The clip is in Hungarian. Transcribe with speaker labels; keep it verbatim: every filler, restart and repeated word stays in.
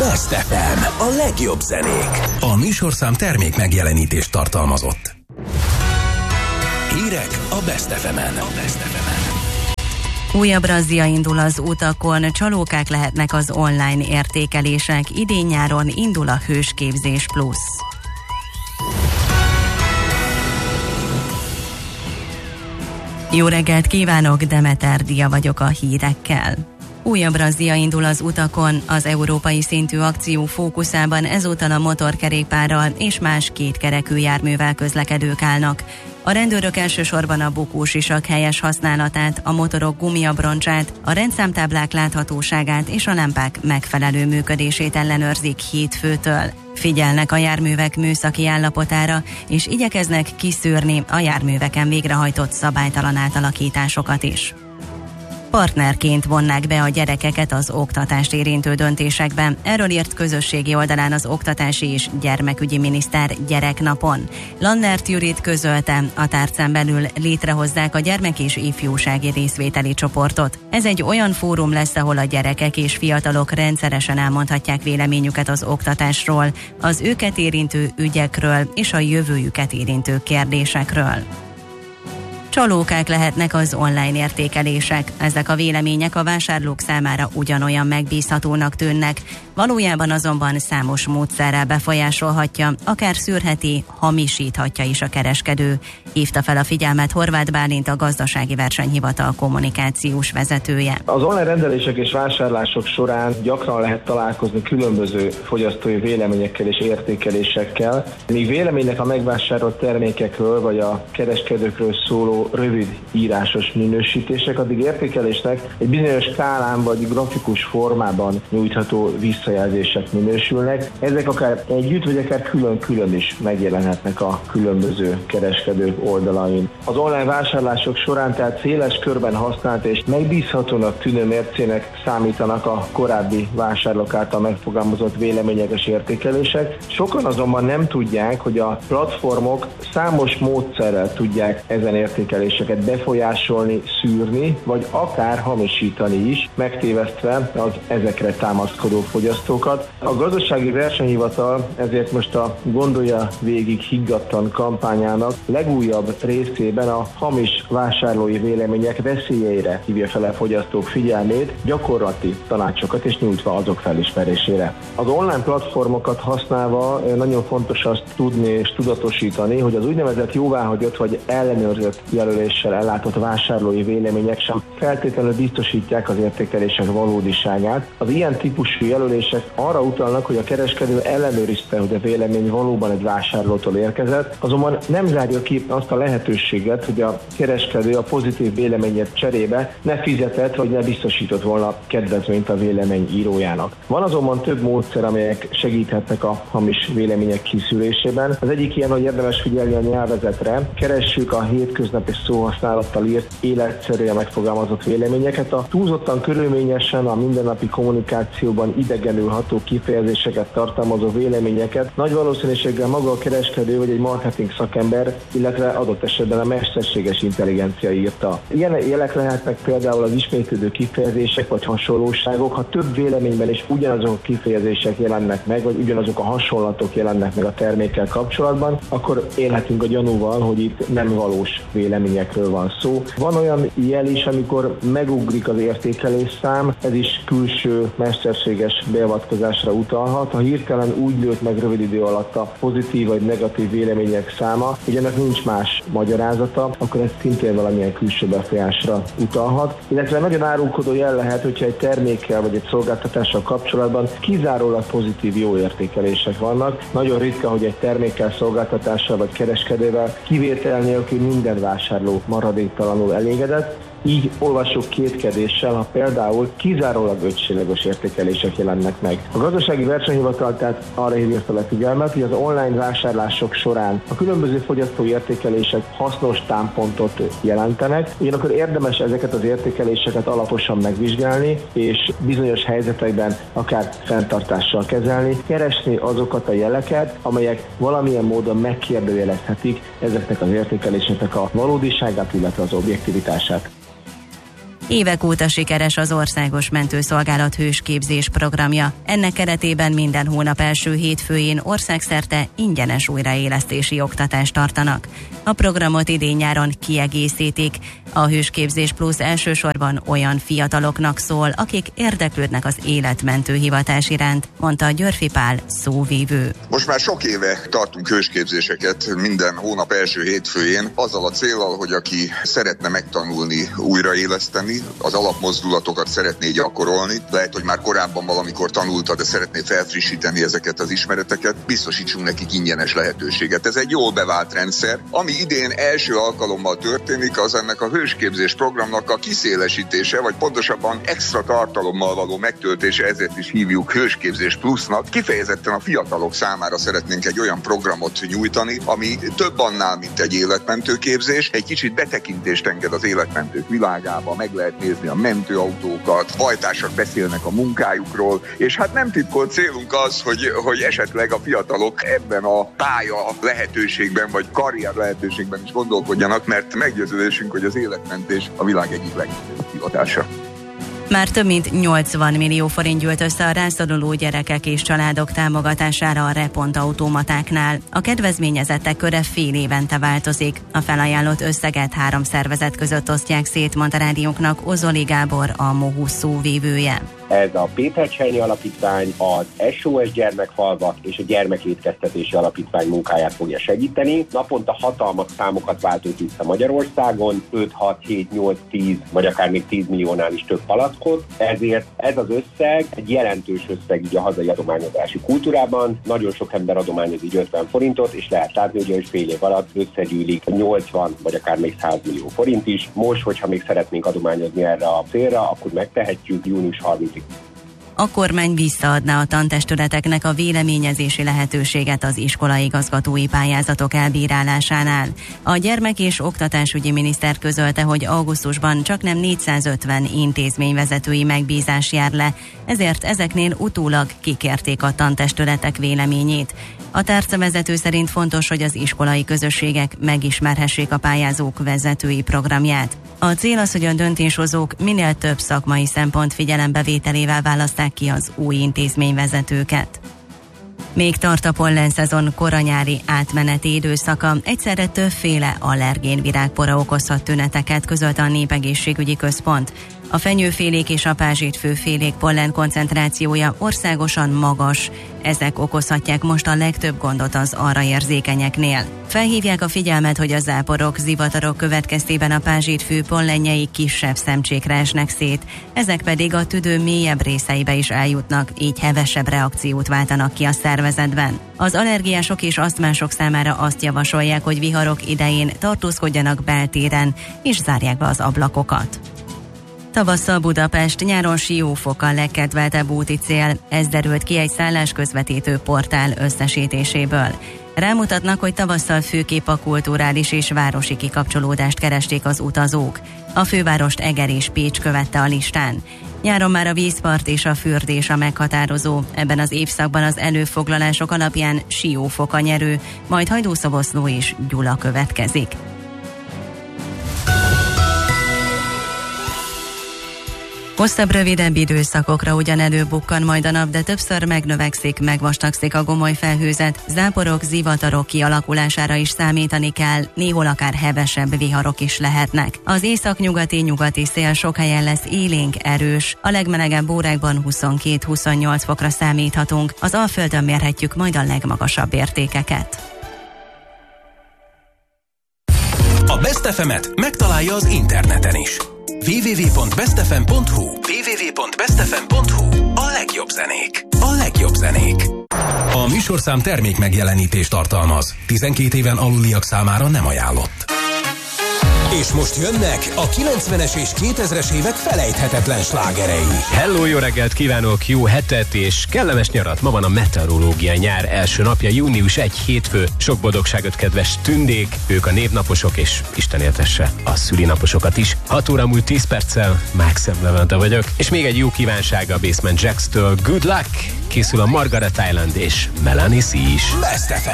Speaker 1: Best ef em, a legjobb zenék. A műsorszám termék megjelenítést tartalmazott. Hírek a Best ef emen. A Best ef emen.
Speaker 2: Újabb razzia indul az utakon, csalókák lehetnek az online értékelések. Idén-nyáron indul a Hősképzés Plusz. Jó reggelt kívánok, Demeter Dia vagyok a hírekkel. Újabb razzia indul az utakon, az európai szintű akció fókuszában ezúttal a motorkerékpárral és más kétkerekű járművel közlekedők állnak. A rendőrök elsősorban a bukósisak helyes használatát, a motorok gumiabroncsát, a rendszámtáblák láthatóságát és a lámpák megfelelő működését ellenőrzik hétfőtől. Figyelnek a járművek műszaki állapotára, és igyekeznek kiszűrni a járműveken végrehajtott szabálytalan átalakításokat is. Partnerként vonnák be a gyerekeket az oktatást érintő döntésekben. Erről írt közösségi oldalán az oktatási és gyermekügyi miniszter gyereknapon. Lannert Judit közölte, a tárcán belül létrehozzák a gyermek- és ifjúsági részvételi csoportot. Ez egy olyan fórum lesz, ahol a gyerekek és fiatalok rendszeresen elmondhatják véleményüket az oktatásról, az őket érintő ügyekről és a jövőjüket érintő kérdésekről. Csalókák lehetnek az online értékelések. Ezek a vélemények a vásárlók számára ugyanolyan megbízhatónak tűnnek, valójában azonban számos módszerrel befolyásolhatja, akár szűrheti, hamisíthatja is a kereskedő. Hívta fel a figyelmet Horváth Bálint, a Gazdasági Versenyhivatal kommunikációs vezetője.
Speaker 3: Az online rendelések és vásárlások során gyakran lehet találkozni különböző fogyasztói véleményekkel és értékelésekkel. Míg véleménynek a megvásárolt termékekről vagy a kereskedőkről szóló rövid írásos minősítések, addig értékelésnek egy bizonyos skálán vagy grafikus formában nyújtható visszajelzések minősülnek. Ezek akár együtt, vagy akár külön-külön is megjelenhetnek a különböző kereskedők oldalain. Az online vásárlások során tehát széles körben használt és megbízhatónak tűnő mércének számítanak a korábbi vásárlók által megfogalmazott vélemények és értékelések. Sokan azonban nem tudják, hogy a platformok számos módszerrel tudják ezen értékeléseket befolyásolni, szűrni, vagy akár hamisítani is, megtévesztve az ezekre támaszkodó fogyasztókat. A Gazdasági Versenyhivatal ezért most a Gondolja végig higgadtan kampányának legújabb részében a hamis vásárlói vélemények veszélyeire hívja fel a fogyasztók figyelmét, gyakorlati tanácsokat és nyújtva azok felismerésére. Az online platformokat használva nagyon fontos azt tudni és tudatosítani, hogy az úgynevezett jóváhagyott vagy ellenőrzött jelöléssel ellátott vásárlói vélemények sem feltétlenül biztosítják az értékelések valódiságát. Az ilyen típusú jelölések arra utalnak, hogy a kereskedő ellenőrizte, hogy a vélemény valóban egy vásárlótól érkezett, azonban nem zárja ki azt a lehetőséget, hogy a kereskedő a pozitív véleményet cserébe ne fizetett vagy ne biztosított volna kedvezményt a vélemény írójának. Van azonban több módszer, amelyek segíthetnek a hamis vélemények kiszűrésében. Az egyik ilyen, hogy érdemes figyelni a nyelvezetre. Keressük a hétköznapi szóhasználattal írt, életszerűen megfogalmazott véleményeket. A túlzottan körülményesen a mindennapi kommunikációban idegenül ható kifejezéseket tartalmazó véleményeket nagy valószínűséggel maga a kereskedő vagy egy marketing szakember, illetve adott esetben a mesterséges intelligencia írta. Ilyen jelek lehetnek például az ismétlődő kifejezések vagy hasonlóságok, ha több véleményben is ugyanazok a kifejezések jelennek meg, vagy ugyanazok a hasonlatok jelennek meg a termékkel kapcsolatban, akkor élhetünk a gyanúval, hogy itt nem valós véleményekről van szó. Van olyan jel is, amikor megugrik az értékelésszám, ez is külső mesterséges beavatkozásra utalhat. Ha hirtelen úgy lőtt meg rövid idő alatt a pozitív vagy negatív vélemények száma, hogy ennek nincs más magyarázata, akkor ez szintén valamilyen külső befolyásra utalhat. Illetve nagyon árulkodó jel lehet, hogyha egy termékkel vagy egy szolgáltatással kapcsolatban kizárólag pozitív jó értékelések vannak. Nagyon ritka, hogy egy termékkel, szolgáltatással vagy kereskedővel kivétel nélkül minden vásárló maradéktalanul elégedett. Így olvasók kétkedéssel, ha például kizárólag ötcsillagos értékelések jelennek meg. A Gazdasági Versenyhivatal tehát arra hívja fel a figyelmet, hogy az online vásárlások során a különböző fogyasztói értékelések hasznos támpontot jelentenek, ugyanakkor érdemes ezeket az értékeléseket alaposan megvizsgálni, és bizonyos helyzetekben akár fenntartással kezelni, keresni azokat a jeleket, amelyek valamilyen módon megkérdőjelezhetik ezeknek az értékeléseknek a valódiságát, illetve az objektivitását.
Speaker 2: Évek óta sikeres az Országos Mentőszolgálat hősképzés programja. Ennek keretében minden hónap első hétfőjén országszerte ingyenes újraélesztési oktatást tartanak. A programot idén-nyáron kiegészítik. A Hősképzés Plusz elsősorban olyan fiataloknak szól, akik érdeklődnek az életmentő hivatás iránt, mondta Györfi Pál, szóvívő.
Speaker 4: Most már sok éve tartunk hősképzéseket minden hónap első hétfőjén, azzal a céllal, hogy aki szeretne megtanulni újraéleszteni, az alapmozdulatokat szeretné gyakorolni, lehet, hogy már korábban valamikor tanulta, de szeretné felfrissíteni ezeket az ismereteket, biztosítsunk nekik ingyenes lehetőséget. Ez egy jól bevált rendszer. Ami idén első alkalommal történik, az ennek a hősképzés programnak a kiszélesítése, vagy pontosabban extra tartalommal való megtöltése, ezért is hívjuk Hősképzés Plusznak. Kifejezetten a fiatalok számára szeretnénk egy olyan programot nyújtani, ami több annál, mint egy életmentő képzés, egy kicsit betekintést enged az életmentők világába, meg lehet nézni a mentőautókat, hajtások beszélnek a munkájukról, és hát nem titkolt célunk az, hogy, hogy esetleg a fiatalok ebben a pálya lehetőségben, vagy karrier lehetőségben is gondolkodjanak, mert meggyőződésünk, hogy az életmentés a világ egyik legnagyobb hivatása.
Speaker 2: Már több mint nyolcvan millió forint gyűlt össze a rászoruló gyerekek és családok támogatására a Repont automatáknál. A kedvezményezettek köre fél évente változik. A felajánlott összeget három szervezet között osztják szét, mondta rádiónknak Ozoli Gábor, a MOHUS szóvívője.
Speaker 5: Ez a Péter Csernyi Alapítvány, az es o es Gyermekfalvak és a Gyermekétkeztetési Alapítvány munkáját fogja segíteni. Naponta hatalmas számokat váltunk vissza Magyarországon, öt, hat, hét, nyolc, tíz, vagy akár még tíz milliónál is több palackot. Ezért ez az összeg egy jelentős összeg így a hazai adományozási kultúrában. Nagyon sok ember adományoz így ötven forintot, és lehet látni, hogy fél év alatt összegyűlik nyolcvan, vagy akár még száz millió forint is. Most, hogyha még szeretnénk adományozni erre a célra, akkor megtehetjük június harmincadikáig.
Speaker 2: A kormány visszaadná a tantestületeknek a véleményezési lehetőséget az iskolaigazgatói pályázatok elbírálásánál. A gyermek- és oktatásügyi miniszter közölte, hogy augusztusban csaknem négyszázötven intézményvezetői megbízás jár le, ezért ezeknél utólag kikérték a tantestületek véleményét. A tárcavezető szerint fontos, hogy az iskolai közösségek megismerhessék a pályázók vezetői programját. A cél az, hogy a döntéshozók minél több szakmai szempont figyelembevételével választák ki az új intézményvezetőket. Még tart a pollenszezon koranyári átmeneti időszaka, egyszerre többféle allergén virágpora okozhat tüneteket, közölte a Népegészségügyi Központ. A fenyőfélék és a pázsitfőfélék pollen koncentrációja országosan magas. Ezek okozhatják most a legtöbb gondot az arra érzékenyeknél. Felhívják a figyelmet, hogy a záporok, zivatarok következtében a pázsitfű pollenjei kisebb szemcsékre esnek szét, ezek pedig a tüdő mélyebb részeibe is eljutnak, így hevesebb reakciót váltanak ki a szervezetben. Az allergiások és asztmások számára azt javasolják, hogy viharok idején tartózkodjanak beltéren, és zárják be az ablakokat. Tavasszal Budapest, nyáron Siófok a legkedveltebb úti cél, ez derült ki egy szállásközvetítő portál összesítéséből. Rámutatnak, hogy tavasszal főképp a kulturális és városi kikapcsolódást keresték az utazók. A fővárost Eger és Pécs követte a listán. Nyáron már a vízpart és a fürdés a meghatározó. Ebben az évszakban az előfoglalások alapján Siófok a nyerő, majd Hajdúszoboszló és Gyula következik. Hosszabb, rövidebb időszakokra ugyan előbukkan majd a nap, de többször megnövekszik, megvastagszik a gomoly felhőzet, záporok, zivatarok kialakulására is számítani kell, néhol akár hevesebb viharok is lehetnek. Az északnyugati nyugati szél sok helyen lesz élénk, erős, a legmelegebb órákban huszonkét-huszonnyolc fokra számíthatunk, az Alföldön mérhetjük majd a legmagasabb értékeket.
Speaker 1: A Best ef emet megtalálja az interneten is. double-u double-u double-u pont best f m pont h u double-u double-u double-u pont best f m pont h u A legjobb zenék. A legjobb zenék. A műsorszám termék megjelenítést tartalmaz. tizenkét éven aluliak számára nem ajánlott. És most jönnek a kilencvenes és kétezres évek felejthetetlen slágerei.
Speaker 6: Hello, jó reggelt kívánok, jó hetet és kellemes nyarat. Ma van a meteorológia nyár első napja, június elseje hétfő. Sok boldogságot, kedves tündék, ők a névnaposok, és Isten éltesse a szülinaposokat is. hat óra múlt tíz perccel, Máxem Levente vagyok, és még egy jó kívánsága a Basement Jacks-től. Good luck! Készül a Margaret Island és Melanie C is.
Speaker 1: Best ef em.